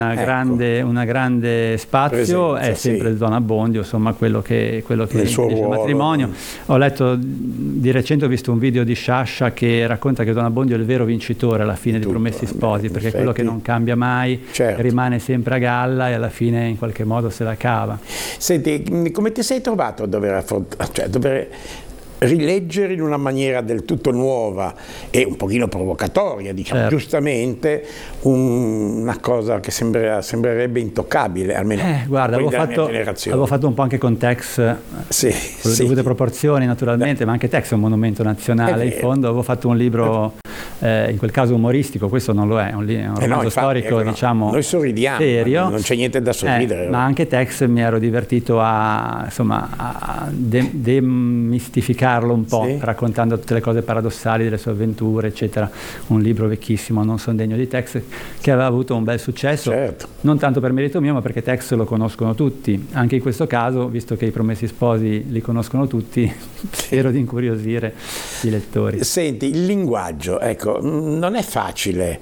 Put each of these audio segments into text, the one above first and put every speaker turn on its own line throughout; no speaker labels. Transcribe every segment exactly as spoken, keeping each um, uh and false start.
Una
ecco.
grande, una grande spazio
Presenza,
è sempre
sì.
il Don Abbondio, insomma quello che, quello che
Nel suo
dice il
ruolo.
matrimonio. Ho letto di recente, ho visto un video di Sciascia che racconta che Don Abbondio è il vero vincitore alla fine di
Tutto,
Promessi Sposi,
beh,
perché è
in
quello che
effetti.
non cambia mai,
Certo.
rimane sempre a galla e alla fine in qualche modo se la cava.
Senti, come ti sei trovato a dover affrontare, cioè a dover rileggere in una maniera del tutto nuova e un pochino provocatoria, diciamo,
Certo.
giustamente, un, una cosa che sembra, sembrerebbe intoccabile, almeno
Eh, guarda, avevo
della mia
fatto,
generazione.
avevo fatto un po' anche con Tex,
Sì,
con le
sì.
dovute proporzioni naturalmente, ma anche Tex è un monumento nazionale,
È
in
vero.
fondo avevo fatto un libro, eh, in quel caso umoristico, questo non lo è, è un, li- è un
Eh no,
romanzo
infatti,
storico,
ecco, no.
diciamo,
Noi sorridiamo,
serio,
non c'è niente da sorridere.
eh, ma anche Tex mi ero divertito a, insomma, a de- demistificarlo un po',
Sì.
raccontando tutte le cose paradossali delle sue avventure, eccetera. Un libro vecchissimo, Non son degno di Tex, che aveva avuto un bel successo,
Certo.
non tanto per merito mio, ma perché Tex lo conoscono tutti. Anche in questo caso, visto che I Promessi Sposi li conoscono tutti, spero di incuriosire i lettori.
Senti, il linguaggio, ecco, non è facile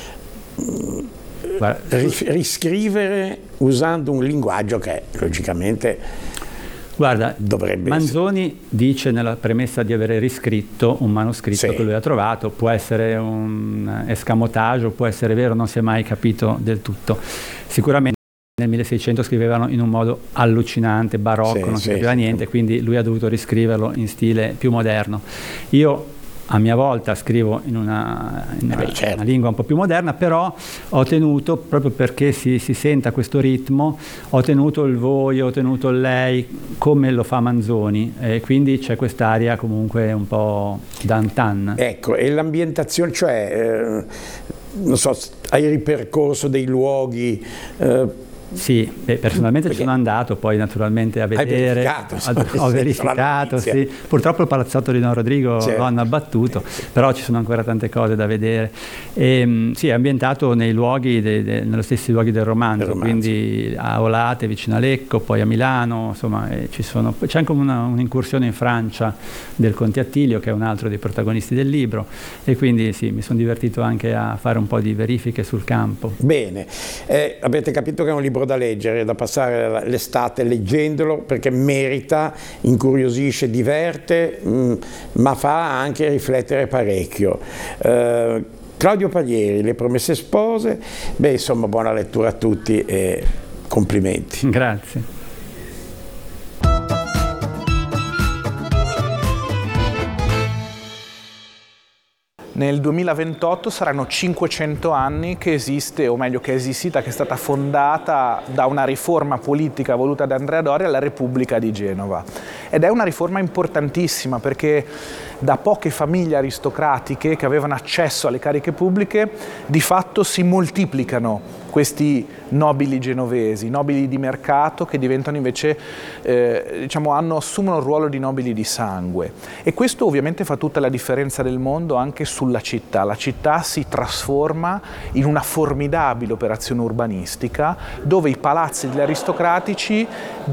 Guarda,
ris- riscrivere usando un linguaggio che logicamente
Guarda,
dovrebbe
Manzoni dice nella premessa di avere riscritto un manoscritto
Sì.
che lui ha trovato, può essere un escamotage, può essere vero, non si è mai capito del tutto. Sicuramente nel milleseicento scrivevano in un modo allucinante, barocco,
Sì,
non si
sì,
capiva
sì.
niente, quindi lui ha dovuto riscriverlo in stile più moderno. Io a mia volta scrivo in una, in
Eh
una,
beh, certo.
una lingua un po' più moderna, però ho tenuto, proprio perché si, si senta questo ritmo, ho tenuto il voi, ho tenuto il lei, come lo fa Manzoni, e quindi c'è quest'aria comunque un po' d'antan.
Ecco, e l'ambientazione, cioè, eh, non so, hai ripercorso dei luoghi, eh,
Sì, beh, personalmente
Perché
ci sono andato poi naturalmente a vedere,
verificato, insomma,
ho
nel senso, la
verificato,
notizia.
sì. Purtroppo il palazzotto di Don Rodrigo
Certo.
lo hanno abbattuto, però ci sono ancora tante cose da vedere. E, sì, è ambientato nei luoghi, de, de, nello stessi luoghi del romanzo,
Del romanzo.
quindi a Olate, vicino a Lecco, poi a Milano, insomma, e ci sono, c'è anche una, un'incursione in Francia del Conte Attilio, che è un altro dei protagonisti del libro, e quindi sì, mi sono divertito anche a fare un po' di verifiche sul campo.
Bene, eh, avete capito che è un libro da leggere, da passare l'estate leggendolo, perché merita, incuriosisce, diverte, mh, ma fa anche riflettere parecchio. Eh, Claudio Paglieri, Le Promesse Spose, beh, insomma, buona lettura a tutti e complimenti.
Grazie.
Nel duemilaventotto saranno cinquecento anni che esiste, o meglio che è esistita, che è stata fondata da una riforma politica voluta da Andrea Doria, la Repubblica di Genova. Ed è una riforma importantissima perché da poche famiglie aristocratiche che avevano accesso alle cariche pubbliche, di fatto si moltiplicano questi nobili genovesi, nobili di mercato che diventano invece, eh, diciamo, hanno, assumono il ruolo di nobili di sangue. E questo ovviamente fa tutta la differenza del mondo anche sulla città. La città si trasforma in una formidabile operazione urbanistica dove i palazzi degli aristocratici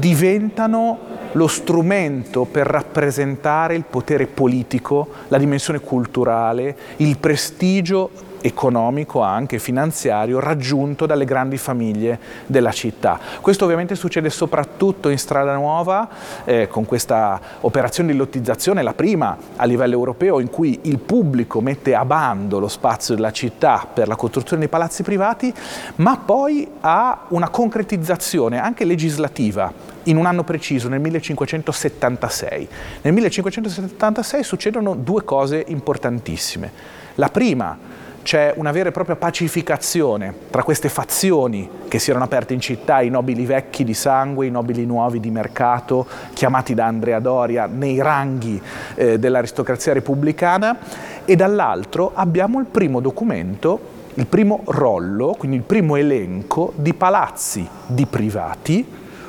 diventano lo strumento per rappresentare il potere politico, la dimensione culturale, il prestigio economico, anche finanziario, raggiunto dalle grandi famiglie della città. Questo ovviamente succede soprattutto in Strada Nuova, eh, con questa operazione di lottizzazione, la prima a livello europeo, in cui il pubblico mette a bando lo spazio della città per la costruzione dei palazzi privati, ma poi ha una concretizzazione anche legislativa in un anno preciso, nel millecinquecentosettantasei. Nel millecinquecentosettantasei succedono due cose importantissime. La prima, c'è una vera e propria pacificazione tra queste fazioni che si erano aperte in città, i nobili vecchi di sangue, i nobili nuovi di mercato, chiamati da Andrea Doria nei ranghi eh, dell'aristocrazia repubblicana, e dall'altro abbiamo il primo documento, il primo rollo, quindi il primo elenco di palazzi di privati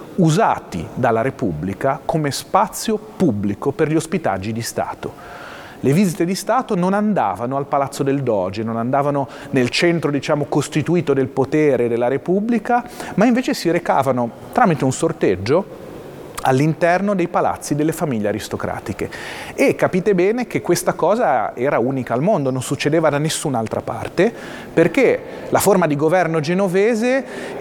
usati dalla Repubblica come spazio pubblico per gli ospitaggi di Stato. Le visite di Stato non andavano al Palazzo del Doge, non andavano nel centro, diciamo, costituito del potere della Repubblica, ma invece si recavano tramite un sorteggio all'interno dei palazzi delle famiglie aristocratiche. E capite bene che questa cosa era unica al mondo, non succedeva da nessun'altra parte, perché la forma di governo genovese